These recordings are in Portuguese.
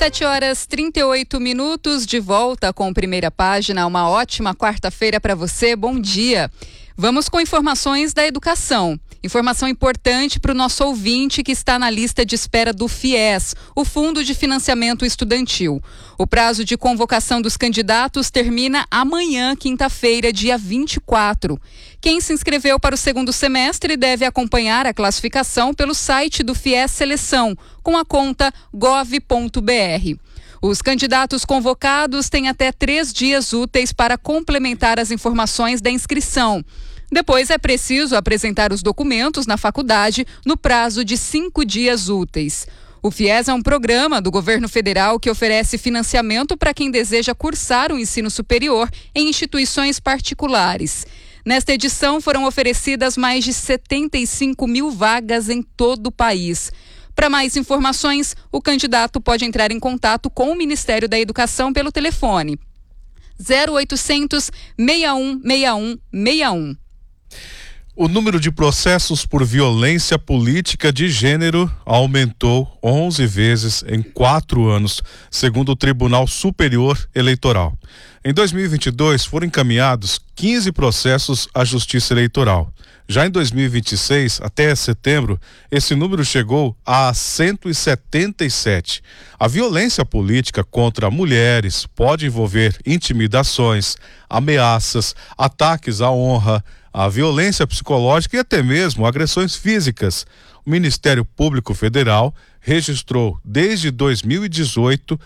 7h38, de volta com Primeira Página. Uma ótima quarta-feira para você, bom dia. Vamos com informações da educação. Informação importante para o nosso ouvinte que está na lista de espera do FIES, o Fundo de Financiamento Estudantil. O prazo de convocação dos candidatos termina amanhã, quinta-feira, dia 24. Quem se inscreveu para o segundo semestre deve acompanhar a classificação pelo site do FIES Seleção, com a conta gov.br. Os candidatos convocados têm até 3 dias úteis para complementar as informações da inscrição. Depois é preciso apresentar os documentos na faculdade no prazo de 5 dias úteis. O FIES é um programa do governo federal que oferece financiamento para quem deseja cursar o ensino superior em instituições particulares. Nesta edição foram oferecidas mais de 75 mil vagas em todo o país. Para mais informações, o candidato pode entrar em contato com o Ministério da Educação pelo telefone 0800 6161 61. O número de processos por violência política de gênero aumentou 11 vezes em 4 anos, segundo o Tribunal Superior Eleitoral. Em 2022, foram encaminhados 15 processos à Justiça Eleitoral. Já em 2026, até setembro, esse número chegou a 177. A violência política contra mulheres pode envolver intimidações, ameaças, ataques à honra, a violência psicológica e até mesmo agressões físicas. O Ministério Público Federal registrou desde 2018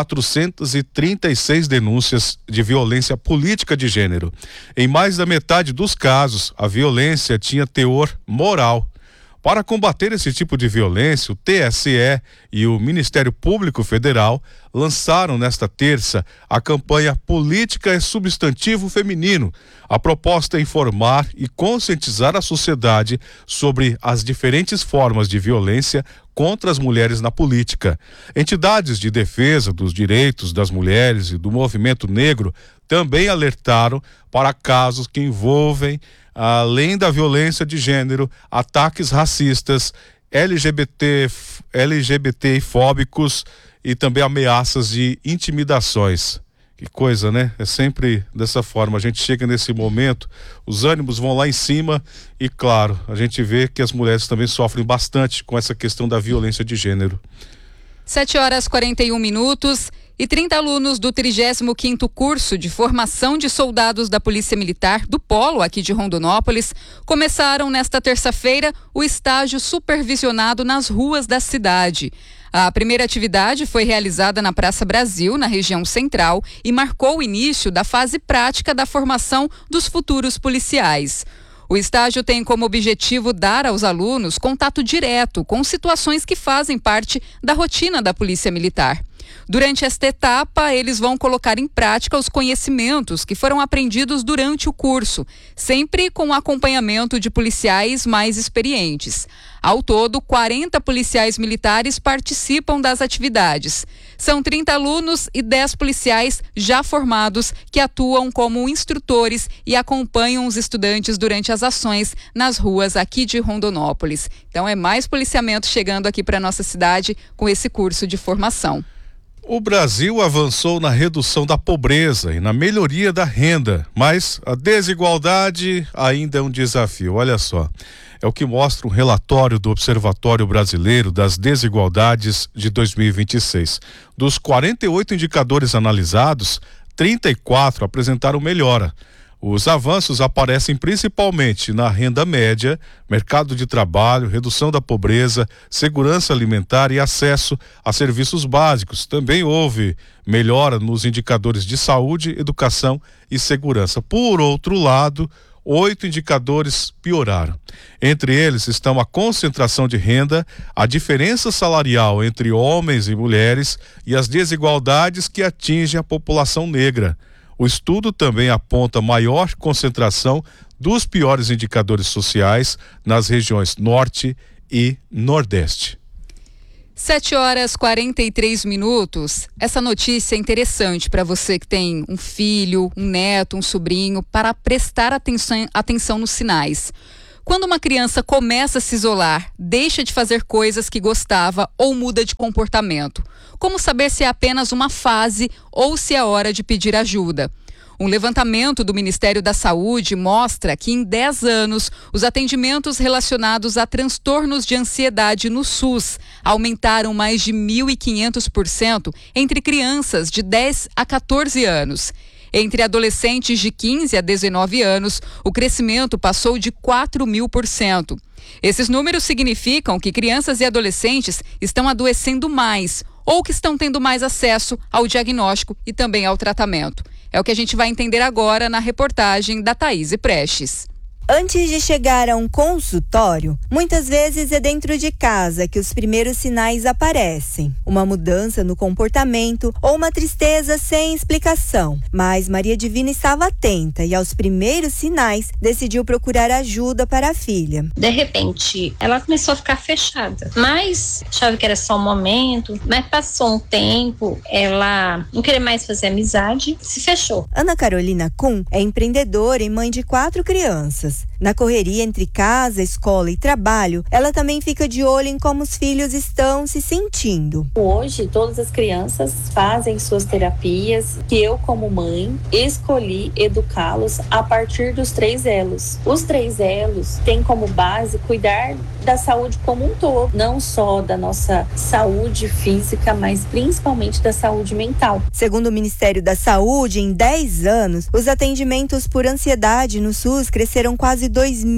436 denúncias de violência política de gênero. Em mais da metade dos casos, a violência tinha teor moral. Para combater esse tipo de violência, o TSE e o Ministério Público Federal lançaram nesta terça a campanha Política é Substantivo Feminino. A proposta é informar e conscientizar a sociedade sobre as diferentes formas de violência contra as mulheres na política. Entidades de defesa dos direitos das mulheres e do movimento negro também alertaram para casos que envolvem, além da violência de gênero, ataques racistas, LGBTfóbicos e também ameaças de intimidações. Que coisa, né? É sempre dessa forma. A gente chega nesse momento, os ânimos vão lá em cima e, claro, a gente vê que as mulheres também sofrem bastante com essa questão da violência de gênero. 7h41 e 30 alunos do 35º curso de formação de soldados da Polícia Militar do Polo, aqui de Rondonópolis, começaram nesta terça-feira o estágio supervisionado nas ruas da cidade. A primeira atividade foi realizada na Praça Brasil, na região central, e marcou o início da fase prática da formação dos futuros policiais. O estágio tem como objetivo dar aos alunos contato direto com situações que fazem parte da rotina da Polícia Militar. Durante esta etapa, eles vão colocar em prática os conhecimentos que foram aprendidos durante o curso, sempre com o acompanhamento de policiais mais experientes. Ao todo, 40 policiais militares participam das atividades. São 30 alunos e 10 policiais já formados que atuam como instrutores e acompanham os estudantes durante as ações nas ruas aqui de Rondonópolis. Então é mais policiamento chegando aqui para a nossa cidade com esse curso de formação. O Brasil avançou na redução da pobreza e na melhoria da renda, mas a desigualdade ainda é um desafio. Olha só, é o que mostra um relatório do Observatório Brasileiro das Desigualdades de 2026. Dos 48 indicadores analisados, 34 apresentaram melhora. Os avanços aparecem principalmente na renda média, mercado de trabalho, redução da pobreza, segurança alimentar e acesso a serviços básicos. Também houve melhora nos indicadores de saúde, educação e segurança. Por outro lado, 8 indicadores pioraram. Entre eles estão a concentração de renda, a diferença salarial entre homens e mulheres e as desigualdades que atingem a população negra. O estudo também aponta maior concentração dos piores indicadores sociais nas regiões Norte e Nordeste. 7h43. Essa notícia é interessante para você que tem um filho, um neto, um sobrinho, para prestar atenção nos sinais. Quando uma criança começa a se isolar, deixa de fazer coisas que gostava ou muda de comportamento? Como saber se é apenas uma fase ou se é hora de pedir ajuda? Um levantamento do Ministério da Saúde mostra que em 10 anos, os atendimentos relacionados a transtornos de ansiedade no SUS aumentaram mais de 1.500% entre crianças de 10 a 14 anos. Entre adolescentes de 15 a 19 anos, o crescimento passou de 4.000%. Esses números significam que crianças e adolescentes estão adoecendo mais ou que estão tendo mais acesso ao diagnóstico e também ao tratamento. É o que a gente vai entender agora na reportagem da Thaís Prestes. Antes de chegar a um consultório, muitas vezes é dentro de casa que os primeiros sinais aparecem. Uma mudança no comportamento ou uma tristeza sem explicação. Mas Maria Divina estava atenta e aos primeiros sinais decidiu procurar ajuda para a filha. De repente, ela começou a ficar fechada, mas achava que era só um momento, mas passou um tempo, ela não queria mais fazer amizade, se fechou. Ana Carolina Kuhn é empreendedora e mãe de 4 crianças. Na correria entre casa, escola e trabalho, ela também fica de olho em como os filhos estão se sentindo. Hoje, todas as crianças fazem suas terapias que eu, como mãe, escolhi educá-los a partir dos 3 elos. Os 3 elos têm como base cuidar da saúde como um todo, não só da nossa saúde física, mas principalmente da saúde mental. Segundo o Ministério da Saúde, em 10 anos, os atendimentos por ansiedade no SUS cresceram quase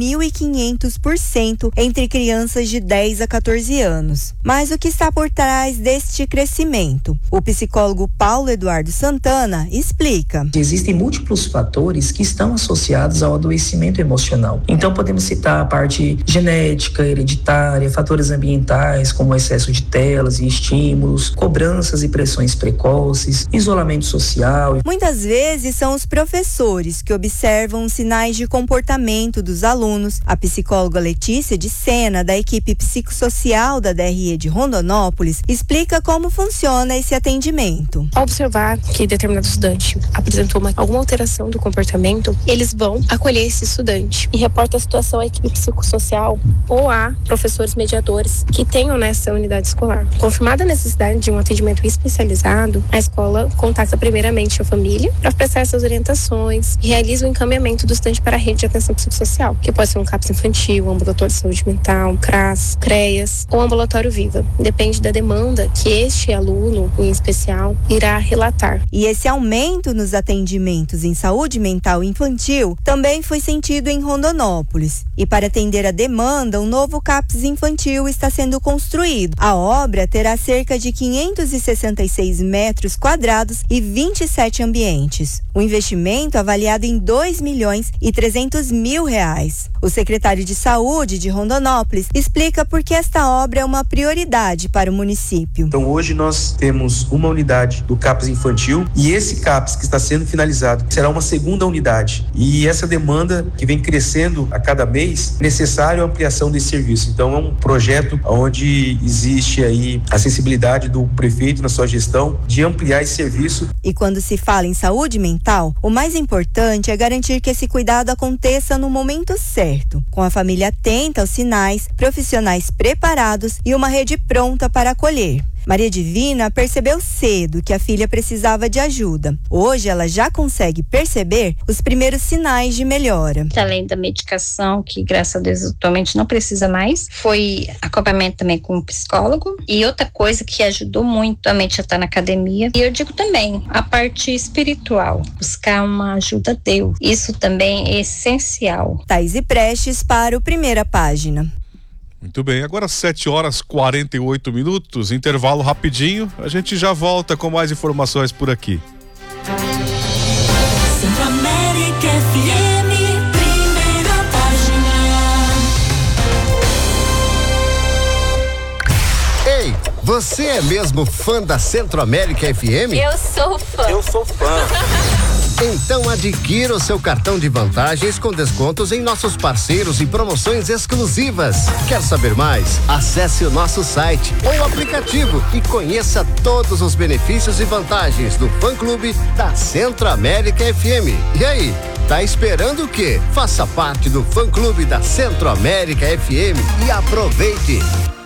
2.500% entre crianças de 10 a 14 anos. Mas o que está por trás deste crescimento? O psicólogo Paulo Eduardo Santana explica. Existem múltiplos fatores que estão associados ao adoecimento emocional. Então podemos citar a parte genética, hereditária, fatores ambientais como o excesso de telas e estímulos, cobranças e pressões precoces, isolamento social. Muitas vezes são os professores que observam os sinais de comportamento dos alunos. A psicóloga Letícia de Sena, da equipe psicossocial da DRE de Rondonópolis, explica como funciona esse atendimento. Ao observar que determinado estudante apresentou alguma alteração do comportamento, eles vão acolher esse estudante e reporta a situação à equipe psicossocial ou a professores mediadores que tenham nessa unidade escolar. Confirmada a necessidade de um atendimento especializado, a escola contacta primeiramente a família para prestar essas orientações e realiza o encaminhamento do estudante para a rede de atenção psicossocial, que pode ser um CAPS infantil, um ambulatório de saúde mental, CRAS, CREAS ou ambulatório Viva. Depende da demanda que este aluno, em especial, irá relatar. E esse aumento nos atendimentos em saúde mental infantil também foi sentido em Rondonópolis. E para atender a demanda, um novo CAPS infantil está sendo construído. A obra terá cerca de 566 metros quadrados e 27 ambientes. O investimento avaliado em R$2.300.000. O secretário de Saúde de Rondonópolis explica por que esta obra é uma prioridade para o município. Então hoje nós temos uma unidade do CAPS infantil e esse CAPS que está sendo finalizado será uma segunda unidade. E essa demanda que vem crescendo a cada mês, necessário a ampliação desse serviço. Então é um projeto onde existe aí a sensibilidade do prefeito na sua gestão de ampliar esse serviço. E quando se fala em saúde mental, o mais importante é garantir que esse cuidado aconteça no momento certo, com a família atenta aos sinais, profissionais preparados e uma rede pronta para acolher. Maria Divina percebeu cedo que a filha precisava de ajuda. Hoje ela já consegue perceber os primeiros sinais de melhora. Além da medicação, que graças a Deus atualmente não precisa mais, foi acompanhamento também com um psicólogo. E outra coisa que ajudou muito a mente a estar na academia, e eu digo também, a parte espiritual, buscar uma ajuda a Deus. Isso também é essencial. Thaís Prestes para o Primeira Página. Muito bem, agora 7h48, intervalo rapidinho, a gente já volta com mais informações por aqui. Centro-América FM, Primeira Página. Ei, você é mesmo fã da Centro-América FM? Eu sou fã. Eu sou fã. Então adquira o seu cartão de vantagens com descontos em nossos parceiros e promoções exclusivas. Quer saber mais? Acesse o nosso site ou aplicativo e conheça todos os benefícios e vantagens do fã-clube da Centro-América FM. E aí, Tá esperando o quê? Faça parte do fã-clube da Centro-América FM e aproveite!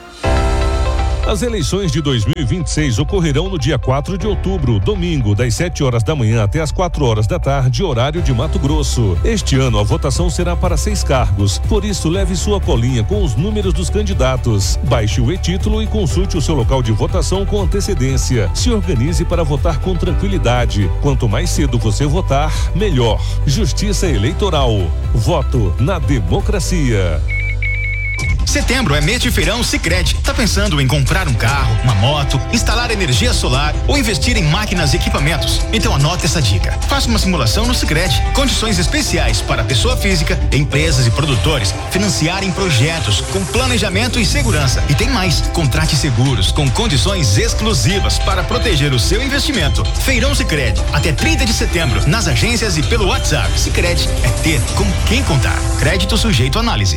As eleições de 2026 ocorrerão no dia 4 de outubro, domingo, das 7 horas da manhã até as 4 horas da tarde, horário de Mato Grosso. Este ano a votação será para 6 cargos, por isso leve sua colinha com os números dos candidatos. Baixe o e-título e consulte o seu local de votação com antecedência. Se organize para votar com tranquilidade. Quanto mais cedo você votar, melhor. Justiça Eleitoral. Voto na democracia. Setembro é mês de feirão Sicredi. Tá pensando em comprar um carro, uma moto, instalar energia solar ou investir em máquinas e equipamentos? Então anota essa dica. Faça uma simulação no Sicredi. Condições especiais para pessoa física, empresas e produtores financiarem projetos com planejamento e segurança. E tem mais. Contrate seguros com condições exclusivas para proteger o seu investimento. Feirão Sicredi, até 30 de setembro, nas agências e pelo WhatsApp. Sicredi é ter com quem contar. Crédito sujeito à análise.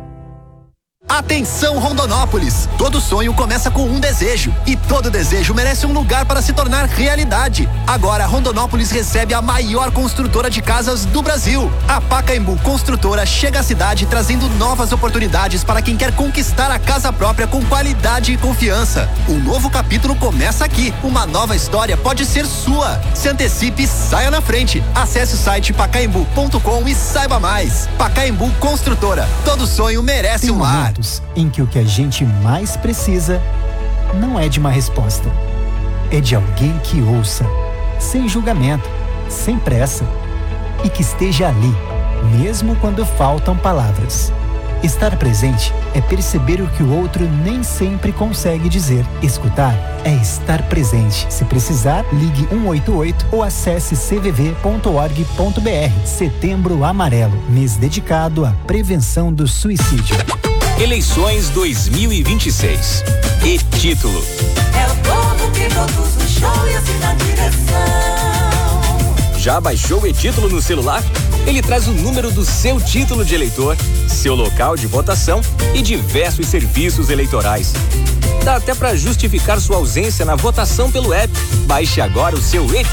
Atenção, Rondonópolis! Todo sonho começa com um desejo e todo desejo merece um lugar para se tornar realidade. Agora, Rondonópolis recebe a maior construtora de casas do Brasil. A Pacaembu Construtora chega à cidade trazendo novas oportunidades para quem quer conquistar a casa própria com qualidade e confiança. Um novo capítulo começa aqui. Uma nova história pode ser sua. Se antecipe e saia na frente. Acesse o site pacaembu.com e saiba mais. Pacaembu Construtora. Todo sonho merece um lar. Em que o que a gente mais precisa não é de uma resposta, é de alguém que ouça, sem julgamento, sem pressa, e que esteja ali, mesmo quando faltam palavras. Estar presente é perceber o que o outro nem sempre consegue dizer. Escutar é estar presente. Se precisar, ligue 188 ou acesse cvv.org.br. Setembro Amarelo, mês dedicado à prevenção do suicídio. Eleições 2026. E título: é o povo que produz o show e assina a direção. Já baixou o e-título no celular? Ele traz o número do seu título de eleitor, seu local de votação e diversos serviços eleitorais. Dá até para justificar sua ausência na votação pelo app. Baixe agora o seu e-título.